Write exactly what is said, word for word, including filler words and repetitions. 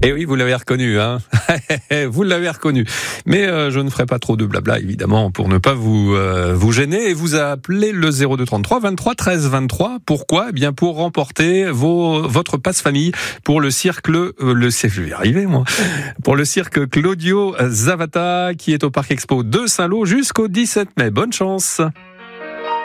Et oui, vous l'avez reconnu, hein. Vous l'avez reconnu. Mais euh, je ne ferai pas trop de blabla, évidemment, pour ne pas vous euh, vous gêner et vous appeler le zéro deux trente-trois vingt-trois treize vingt-trois. Pourquoi ? Eh bien, pour remporter vos votre passe-famille pour le cirque euh, le je vais y arriver moi. Pour le cirque Claudio Zavata qui est au Parc Expo de Saint-Lô jusqu'au dix-sept mai. Bonne chance.